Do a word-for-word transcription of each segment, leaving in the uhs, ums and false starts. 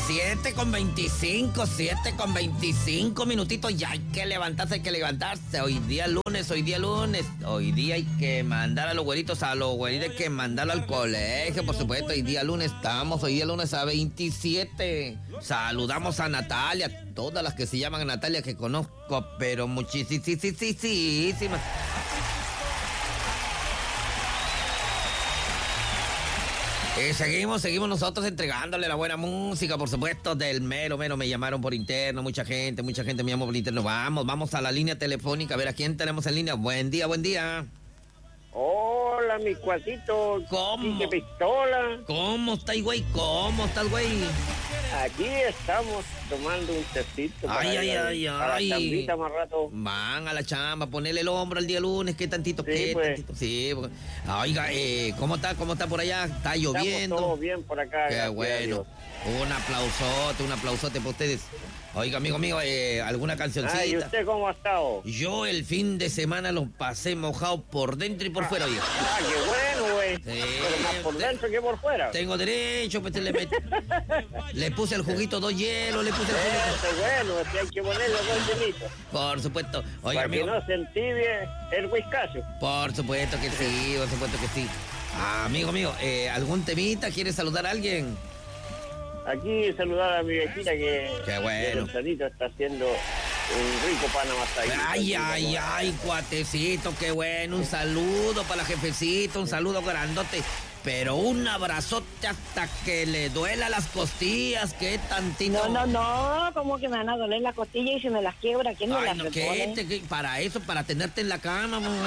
siete con veinticinco, siete con veinticinco minutitos. Ya hay que levantarse, hay que levantarse. Hoy día lunes, hoy día lunes. Hoy día hay que mandar a los güeritos, a los güeritos hay que mandarlo al colegio, por supuesto. Hoy día lunes estamos, hoy día lunes a veintisiete. Saludamos a Natalia, todas las que se llaman Natalia que conozco, pero muchísimas. Y seguimos, seguimos nosotros entregándole la buena música, por supuesto, del mero, mero. Me llamaron por interno, mucha gente, mucha gente me llamó por interno. Vamos, vamos a la línea telefónica, a ver a quién tenemos en línea. Buen día, buen día. Hola, mi cuatito. ¿Cómo? ¿Qué pistola? ¿Cómo estás, güey? ¿Cómo estás, güey? Aquí estamos tomando un tecito. Ay, ay, ay, ay. Para la más rato. Van a la chamba, ponerle el hombro al día lunes, ¿qué tantito, sí, qué pues. tantito? Sí, porque... Oiga, eh, ¿cómo está, cómo está por allá? ¿Está lloviendo? Estamos todo bien por acá. Qué bueno. Un aplausote, un aplausote para ustedes. Oiga, amigo mío, eh, ¿alguna cancioncita? Ay, ¿y usted cómo ha estado? Yo el fin de semana lo pasé mojado por dentro y por fuera, oiga. Ah, qué bueno, güey. Sí, pero más por dentro que por fuera. Tengo derecho, pues le, met... le puse el juguito dos hielos, le puse el juguito. Eso, bueno, si hay que ponerle dos hielitos. Por supuesto. Oiga, para amigo, que no se entibie el whiskazo. Por supuesto que sí, por supuesto que sí. Ah, amigo mío, eh, ¿algún temita? ¿Quieres saludar a alguien? Aquí saludar a mi vecina que... Qué bueno. El Sanito está haciendo un rico pan amasadito. Ay, ay, ay, cuatecito, qué bueno. Un saludo para la jefecita, un saludo grandote. Pero un abrazote hasta que le duela las costillas, qué tantito. No, no, no, como que me van a doler la costilla y si me las quiebra, ¿quién me ay, las no, repone? ¿qué, te, para eso, para tenerte en la cama, mamá.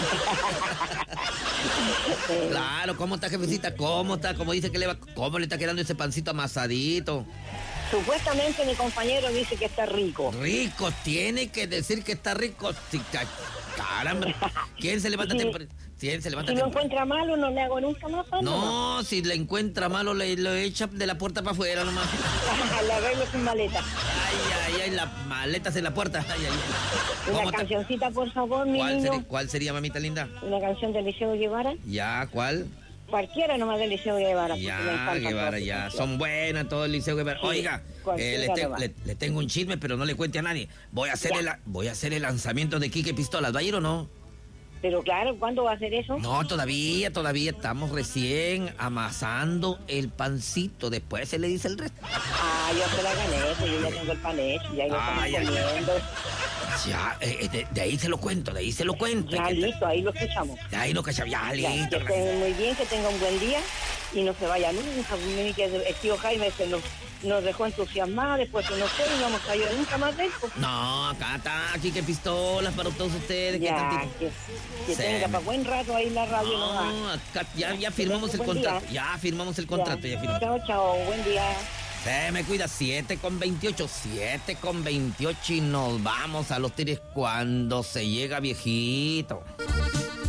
Claro, ¿cómo está, jefecita? ¿Cómo está? ¿Cómo dice que le va? ¿Cómo le está quedando ese pancito amasadito? Supuestamente mi compañero dice que está rico. Rico, tiene que decir que está rico. Caramba, ¿quién se levanta temprano? ¿Quién se levanta Si lo temprano? encuentra malo, no le hago nunca más pan. No, si le encuentra malo, le lo echa de la puerta para afuera nomás. Le arreglo sin maleta. Ay, ay, ay, las maletas en la puerta. Ay, ay. Una cancioncita, por favor, mi ¿Cuál niño. sería, ¿Cuál sería, mamita linda? Una canción del Liceo Guevara. Ya, ¿cuál? Cualquiera nomás del Liceo Guevara. Ya, Guevara, ya. Son buenas todo el Liceo Guevara. Sí, oiga, eh, le, te, le, le tengo un chisme, pero no le cuente a nadie. Voy a hacer, el, voy a hacer el lanzamiento de Quique Pistolas. ¿Va a ir o no? Pero claro, ¿cuándo va a hacer eso? No, todavía, todavía estamos recién amasando el pancito. Después se le dice el resto. Ah, yo se la gané, pues yo ya tengo el pan hecho, ya lo estamos comiendo. Ya, eh, de, de ahí se lo cuento, de ahí se lo cuento. Ya, listo, te... ahí lo escuchamos. De ahí lo cachamos, ya, ya, listo. Que estén muy bien, que tenga un buen día y no se vaya nunca. El tío Jaime se nos, nos dejó entusiasmados, después se nos fue y no hemos caído nunca más de esto. No, acá está, aquí que pistolas para todos ustedes. Ya, que, que sí. tenga para buen rato ahí la radio. No, no acá ya, ya firmamos el contrato, día. ya firmamos el contrato. Ya. Ya firmamos. Chao, chao, buen día. Se me cuida, siete con veintiocho, siete con veintiocho y nos vamos a los tires cuando se llega viejito.